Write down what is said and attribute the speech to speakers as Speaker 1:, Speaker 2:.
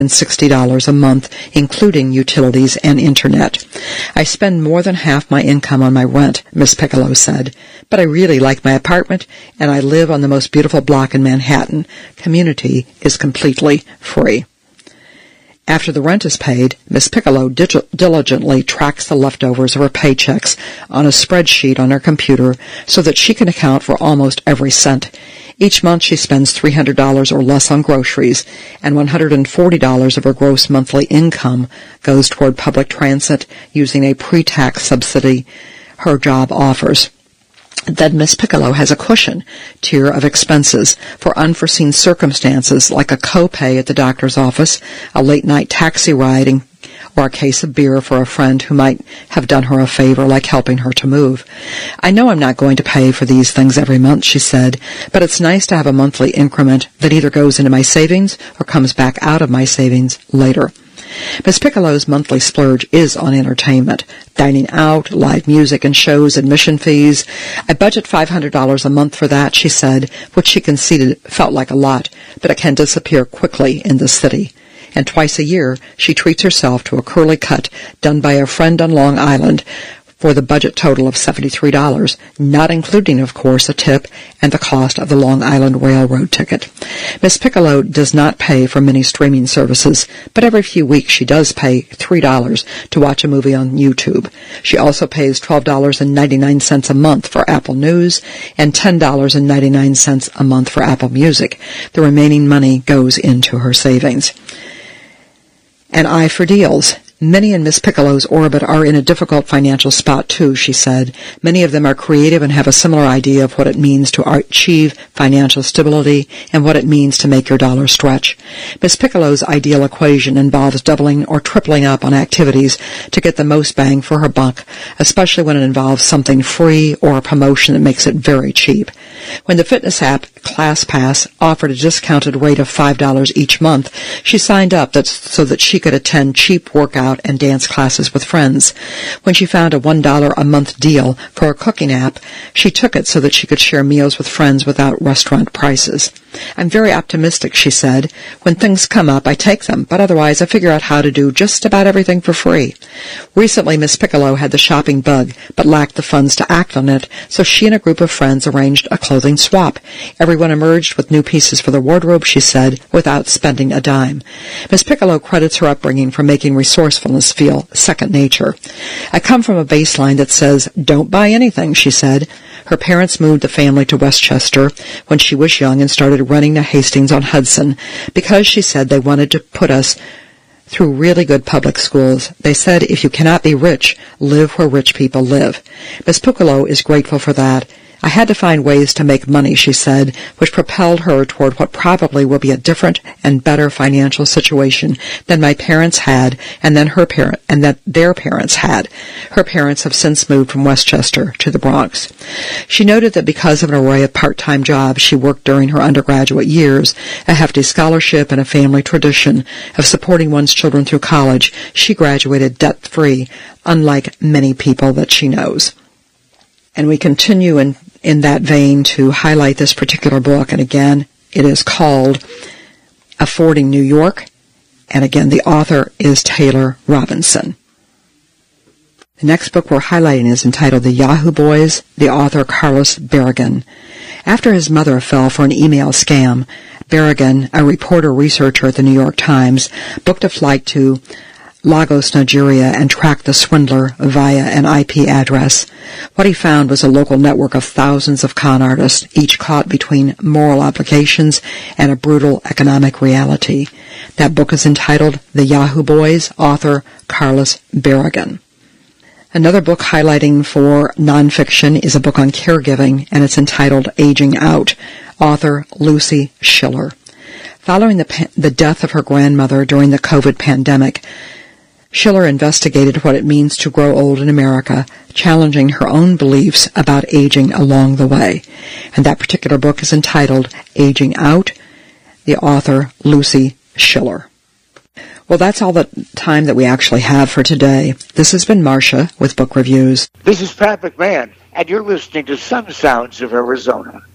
Speaker 1: $60 a month, including utilities and internet. I spend more than half my income on my rent, Miss Piccolo said, but I really like my apartment, and I live on the most beautiful block in Manhattan. Community is completely free. After the rent is paid, Miss Piccolo diligently tracks the leftovers of her paychecks on a spreadsheet on her computer so that she can account for almost every cent. Each month she spends $300 or less on groceries, and $140 of her gross monthly income goes toward public transit using a pre-tax subsidy her job offers. Then Miss Piccolo has a cushion tier of expenses for unforeseen circumstances like a copay at the doctor's office, a late-night taxi ride, or a case of beer for a friend who might have done her a favor like helping her to move. I know I'm not going to pay for these things every month, she said, but it's nice to have a monthly increment that either goes into my savings or comes back out of my savings later. Miss Piccolo's monthly splurge is on entertainment, dining out, live music and shows, admission fees. I budget $500 a month for that, she said, which she conceded felt like a lot, but it can disappear quickly in the city. And twice a year, she treats herself to a curly cut done by a friend on Long Island for the budget total of $73, not including, of course, a tip and the cost of the Long Island Railroad ticket. Miss Piccolo does not pay for many streaming services, but every few weeks she does pay $3 to watch a movie on YouTube. She also pays $12.99 a month for Apple News and $10.99 a month for Apple Music. The remaining money goes into her savings. An eye for deals. Many in Miss Piccolo's orbit are in a difficult financial spot, too, she said. Many of them are creative and have a similar idea of what it means to achieve financial stability and what it means to make your dollar stretch. Miss Piccolo's ideal equation involves doubling or tripling up on activities to get the most bang for her buck, especially when it involves something free or a promotion that makes it very cheap. When the fitness app ClassPass offered a discounted rate of $5 each month, she signed up so that she could attend cheap workout and dance classes with friends. When she found a $1 a month deal for a cooking app, she took it so that she could share meals with friends without restaurant prices. I'm very optimistic, she said. When things come up, I take them, but otherwise I figure out how to do just about everything for free. Recently, Miss Piccolo had the shopping bug, but lacked the funds to act on it, so she and a group of friends arranged a clothing swap. Everyone emerged with new pieces for the wardrobe, she said, without spending a dime. Miss Piccolo credits her upbringing for making resourcefulness feel second nature. I come from a baseline that says, don't buy anything, she said. Her parents moved the family to Westchester when she was young and started running to Hastings-on-Hudson because, she said, they wanted to put us through really good public schools. They said, if you cannot be rich, live where rich people live. Miss Piccolo is grateful for that. I had to find ways to make money, she said, which propelled her toward what probably will be a different and better financial situation than my parents had and that their parents had. Her parents have since moved from Westchester to the Bronx. She noted that because of an array of part-time jobs she worked during her undergraduate years, a hefty scholarship, and a family tradition of supporting one's children through college, she graduated debt-free, unlike many people that she knows. And we continue in that vein to highlight this particular book. And again, it is called Affording New York. And again, the author is Taylor Robinson. The next book we're highlighting is entitled The Yahoo Boys, the author Carlos Barragan. After his mother fell for an email scam, Barragan, a reporter-researcher at the New York Times, booked a flight to Lagos, Nigeria, and tracked the swindler via an IP address. What he found was a local network of thousands of con artists, each caught between moral obligations and a brutal economic reality. That book is entitled The Yahoo Boys, author Carlos Barragan. Another book highlighting for nonfiction is a book on caregiving, and it's entitled Aging Out, author Lucy Schiller. Following the death of her grandmother during the COVID pandemic, Schiller investigated what it means to grow old in America, challenging her own beliefs about aging along the way. And that particular book is entitled Aging Out, the author Lucy Schiller. Well, that's all the time that we actually have for today. This has been Marcia with Book Reviews.
Speaker 2: This is Pat McMahon, and you're listening to Some Sounds of Arizona.